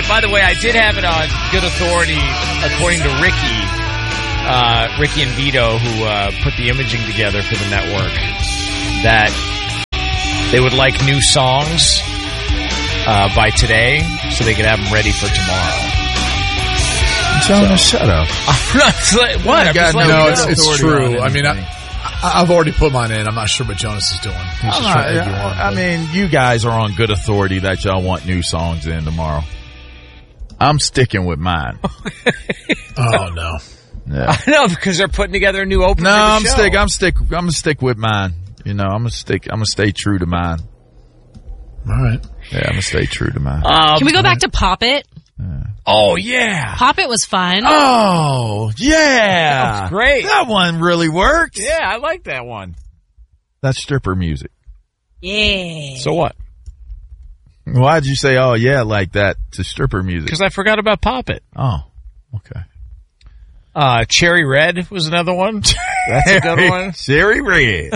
Hey, by the way, I did have it on good authority, according to Ricky and Vito, who put the imaging together for the network, that they would like new songs by today so they could have them ready for tomorrow. Jonas, shut up. What? No, it's true. I mean, I've already put mine in. I'm not sure what Jonas is doing. He's just trying to egg you on. I mean, you guys are on good authority that y'all want new songs in tomorrow. I'm sticking with mine. Oh no. Yeah. I know, because they're putting together a new opening. No, I'm gonna stick with mine. You know, I'm gonna stay true to mine. All right. Yeah, I'm gonna stay true to mine. Can we go back to Pop It? Oh yeah, Pop It was fun. Oh yeah, that was great. That one really worked. Yeah, I like that one. That's stripper music. Yeah. So what? Why'd you say "oh yeah" like that to stripper music? Because I forgot about Pop It. Oh, okay. Cherry Red was another one. That's a good one. Cherry Red.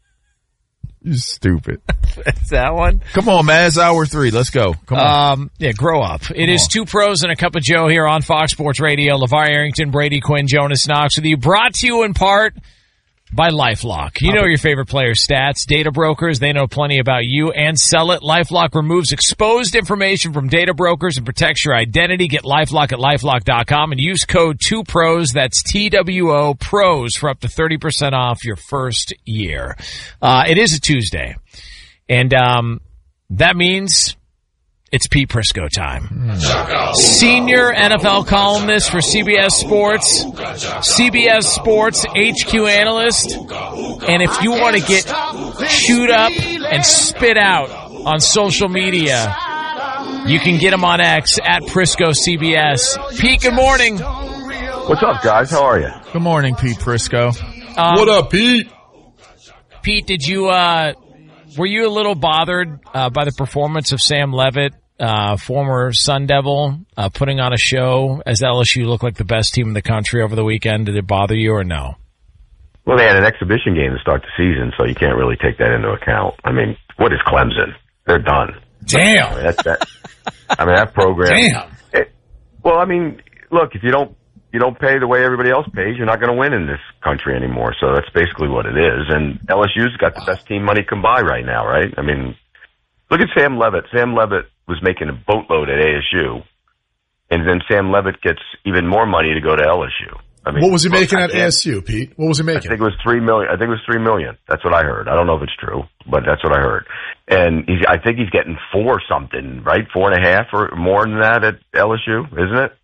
You stupid. That's that one. Come on, man. It's hour 3. Let's go. Come on. Yeah, grow up. It is Two Pros and a Cup of Joe here on Fox Sports Radio. LeVar Arrington, Brady Quinn, Jonas Knox with you. Brought to you in part by LifeLock. You know your favorite players' stats. Data brokers, they know plenty about you and sell it. LifeLock removes exposed information from data brokers and protects your identity. Get LifeLock at LifeLock.com and use code 2PROS, that's TWO PROS, for up to 30% off your first year. It is a Tuesday, and that means it's Pete Prisco time. Senior NFL columnist for CBS Sports, CBS Sports HQ analyst. And if you want to get chewed up and spit out on social media, you can get him on X at Prisco CBS. Pete, good morning. What's up, guys? How are you? Good morning, Pete Prisco. What up, Pete? Pete, did you were you a little bothered by the performance of Sam Leavitt, former Sun Devil, putting on a show as LSU looked like the best team in the country over the weekend? Did it bother you or no? Well, they had an exhibition game to start the season, so you can't really take that into account. I mean, what is Clemson? They're done. Damn. I mean, that program. Damn. Well, I mean, look, if you don't pay the way everybody else pays, you're not going to win in this country anymore. So that's basically what it is. And LSU's got the best team money can buy right now, right? I mean, look at Sam Leavitt. Sam Leavitt was making a boatload at ASU, and then Sam Leavitt gets even more money to go to LSU. I mean, what was he making at ASU, Pete? What was he making? I think it was $3 million. $3 million. That's what I heard. I don't know if it's true, but that's what I heard. And I think he's getting 4 something, right? 4.5 or more than that at LSU, isn't it?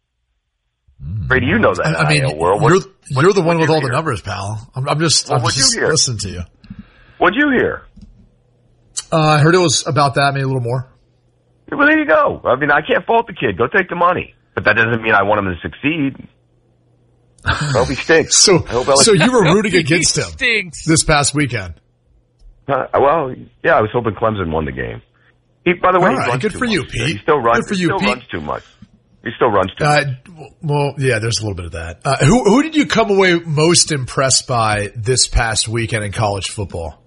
Brady, you know that. I mean, world. You're the one with all the numbers, pal. I'm just listening to you. What'd you hear? I heard it was about that, maybe a little more. Well, there you go. I mean, I can't fault the kid. Go take the money. But that doesn't mean I want him to succeed. I hope he stinks. So you were rooting against him stinks. this past weekend. Well, yeah, I was hoping Clemson won the game. By the way, all right, good for you, Pete. He still runs. Good for you, Pete. Runs too much. He still runs too much. Well, yeah, there's a little bit of that. Who did you come away most impressed by this past weekend in college football?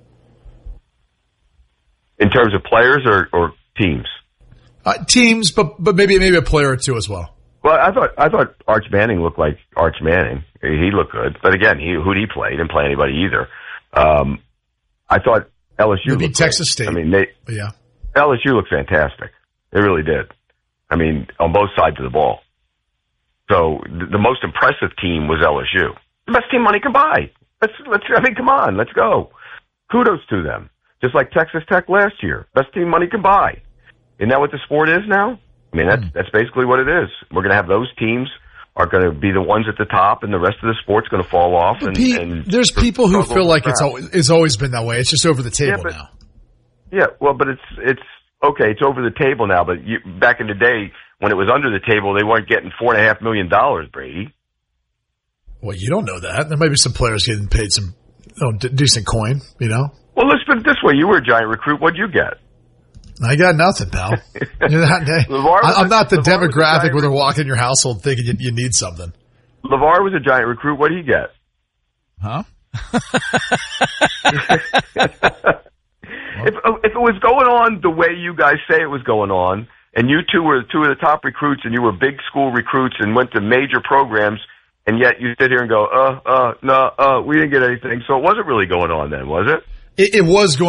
In terms of players or teams? Teams, but maybe a player or two as well. Well, I thought Arch Manning looked like Arch Manning. He looked good, but again, who'd he play? He didn't play anybody either. I thought LSU beat Texas State. I mean, yeah, LSU looked fantastic. They really did. I mean, on both sides of the ball. So the most impressive team was LSU. The best team money can buy. I mean, come on, let's go. Kudos to them. Just like Texas Tech last year. Best team money can buy. Isn't that what the sport is now? I mean, that's basically what it is. We're going to have those teams are going to be the ones at the top, and the rest of the sport's going to fall off. And there's people who feel like it's always been that way. It's just over the table now. Yeah, well, but it's okay. It's over the table now. But back in the day when it was under the table, they weren't getting $4.5 million, Brady. Well, you don't know that. There might be some players getting paid some decent coin. You know. Well, let's put it this way: you were a giant recruit. What'd you get? I got nothing, pal. I'm not the demographic where they're walking in your household thinking you need something. LeVar was a giant recruit. What did he get? Huh? If it was going on the way you guys say it was going on, and you two were two of the top recruits, and you were big school recruits and went to major programs, and yet you sit here and go, no, we didn't get anything. So it wasn't really going on then, was it? It was going